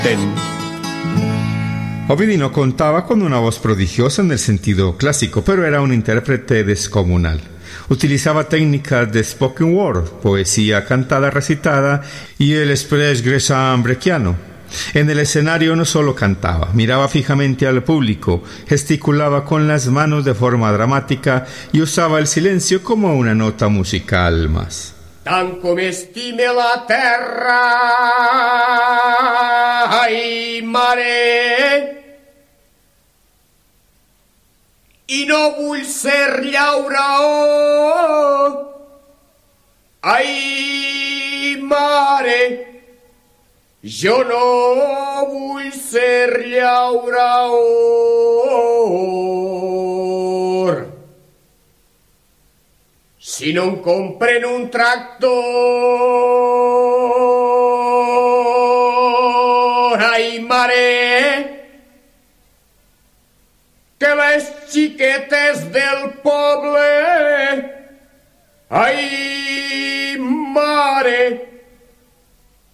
Oviddio no contaba con una voz prodigiosa en el sentido clásico, pero era un intérprete descomunal. Utilizaba técnicas de spoken word, poesía cantada recitada y el express gresham brechiano. En el escenario no solo cantaba, miraba fijamente al público, gesticulaba con las manos de forma dramática y usaba el silencio como una nota musical más. Tant com estime la terra, ai, mare, i no vull ser llauraó, ai, mare, jo no vull ser llauraor. Si no em compren un tractor, ai, mare, que les xiquetes del poble